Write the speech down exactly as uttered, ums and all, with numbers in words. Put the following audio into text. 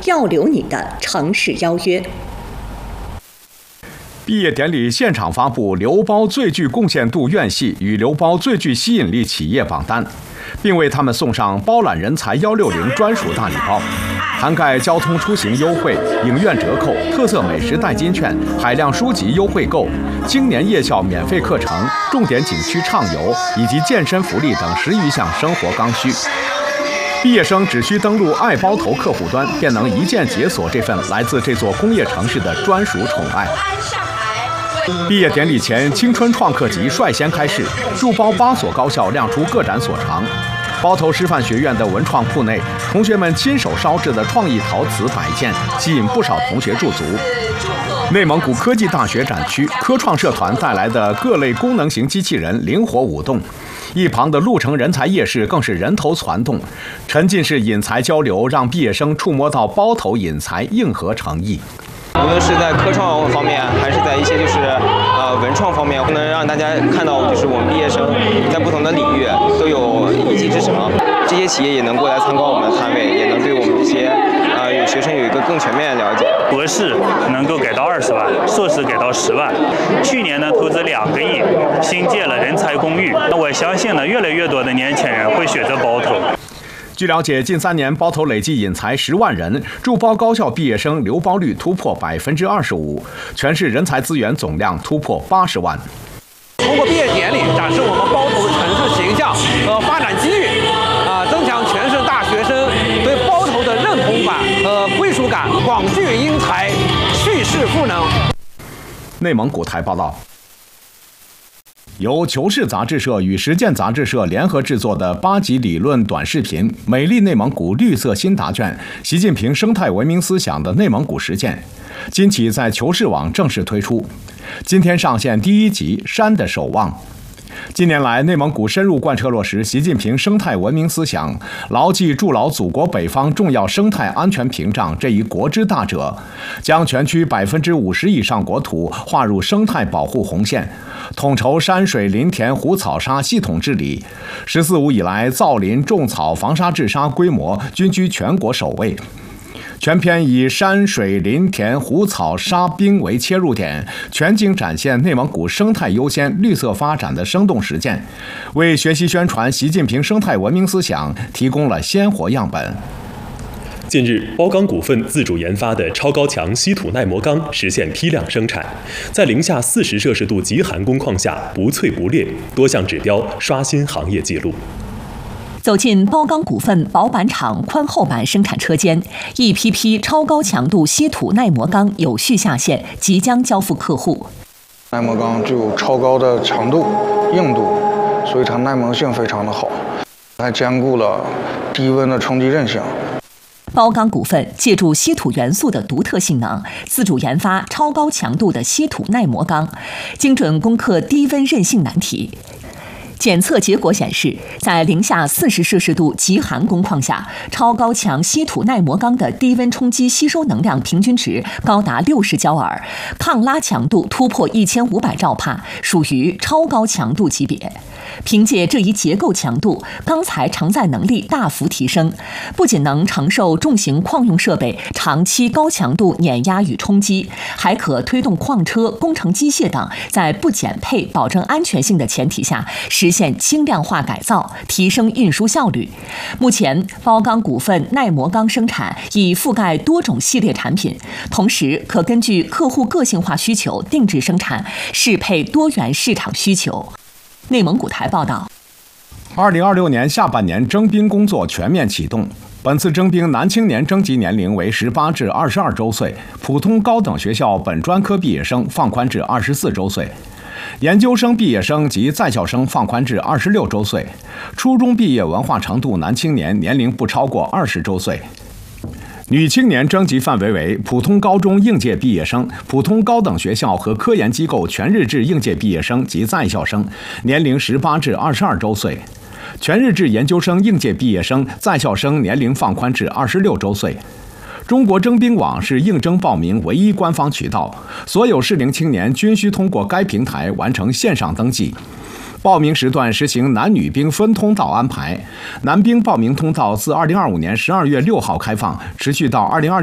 要留你的城市邀约。 毕业典礼现场发布留包最具贡献度院系与留包最具吸引力企业榜单，并为他们送上包揽人才一六零专属大礼包，涵盖交通出行优惠、影院折扣、特色美食代金券、海量书籍优惠购、青年夜校免费课程、重点景区畅游以及健身福利等十余项生活刚需。毕业生只需登录爱包头客户端，便能一键解锁这份来自这座工业城市的专属宠爱。毕业典礼前，青春创客季率先开市，驻包八所高校亮出各展所长。包头师范学院的文创铺内，同学们亲手烧制的创意陶瓷摆件吸引不少同学驻足。内蒙古科技大学展区，科创社团带来的各类功能型机器人灵活舞动，一旁的鹿城人才夜市更是人头攒动，沉浸式引才交流让毕业生触摸到包头引才硬核诚意。 无论是在科创方面，还是在一些就是呃文创方面，能让大家看到就是我们毕业生在不同的领域都有一技之长。这些企业也能过来参观我们的摊位，也能对我们这些呃有学生有一个更全面的了解。 博士能够给到二十万，硕士给到十万。去年呢投资两个亿，新建了人才公寓。我相信呢，越来越多的年轻人会选择包头。 据了解，近三年包头累计引才十万人，驻包高校毕业生留包率突破百分之二十五，全市人才资源总量突破八十万。 通过毕业典礼展示我们包头的城市形象和发展机遇，啊，增强全市大学生对包头的认同感和归属感，广聚英才，蓄势赋能。 内蒙古台报道。由求是杂志社与实践杂志社联合制作的八集理论短视频《美丽内蒙古绿色新答卷：习近平生态文明思想的内蒙古实践》，今起在求是网正式推出。今天上线第一集《山的守望》。近年来，内蒙古深入贯彻落实习近平生态文明思想，牢记筑牢祖国北方重要生态安全屏障这一国之大者，将全区百分之五十以上国土划入生态保护红线，统筹山水林田湖草沙系统治理。十四五以来，造林种草防沙治沙规模均居全国首位。全片以山水林田湖草沙滨为切入点，全景展现内蒙古生态优先、绿色发展的生动实践，为学习宣传习近平生态文明思想提供了鲜活样本。 近日，包钢股份自主研发的超高强稀土耐磨钢实现批量生产，在零下四十摄氏度极寒工况下不脆不裂，多项指标刷新行业纪录。 走进包钢股份薄板厂宽厚板生产车间，一批批超高强度稀土耐磨钢有序下线，即将交付客户。 耐磨钢具有超高的强度、硬度，所以它耐磨性非常的好，还兼顾了低温的冲击韧性。 包钢股份借助稀土元素的独特性能，自主研发超高强度的稀土耐磨钢，精准攻克低温韧性难题。检测结果显示，在零下四十摄氏度极寒工况下，超高强稀土耐磨钢的低温冲击吸收能量平均值高达六十焦耳，抗拉强度突破一千五百兆帕，属于超高强度级别。凭借这一结构强度，钢材承载能力大幅提升，不仅能承受重型矿用设备长期高强度碾压与冲击，还可推动矿车、工程机械等在不减配、保证安全性的前提下，实现轻量化改造，提升运输效率。目前，包钢股份耐磨钢生产已覆盖多种系列产品，同时可根据客户个性化需求定制生产，适配多元市场需求。内蒙古台报道， 二零二六年下半年征兵工作全面启动。本次征兵男青年征集年龄为十八至二十二周岁，普通高等学校本专科毕业生放宽至二十四周岁，研究生毕业生及在校生放宽至二十六周岁，初中毕业文化程度男青年年龄不超过二十周岁。女青年征集范围为普通高中应届毕业生、普通高等学校和科研机构全日制应届毕业生及在校生，年龄十八至二十二周岁；全日制研究生应届毕业生、在校生年龄放宽至二十六周岁。中国征兵网是应征报名唯一官方渠道，所有适龄青年均需通过该平台完成线上登记。报名时段实行男女兵分通道安排，男兵报名通道自二零二五年十二月六号开放，持续到二零二